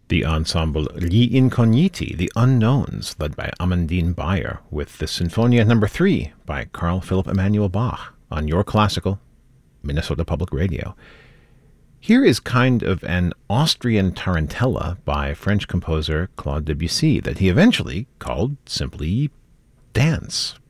The ensemble Gli Incogniti, The Unknowns, led by Amandine Bayer, with the Sinfonia No. 3 by Carl Philipp Emanuel Bach on Your Classical, Minnesota Public Radio. Here is kind of an Austrian tarantella by French composer Claude Debussy that he eventually called simply Dance.